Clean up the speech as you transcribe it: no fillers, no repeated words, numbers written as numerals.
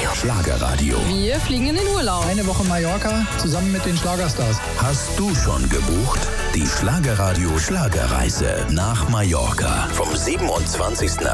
Schlagerradio. Wir fliegen in den Urlaub. Eine Woche Mallorca zusammen mit den Schlagerstars. Hast du schon gebucht? Die Schlagerradio Schlagerreise nach Mallorca vom 27.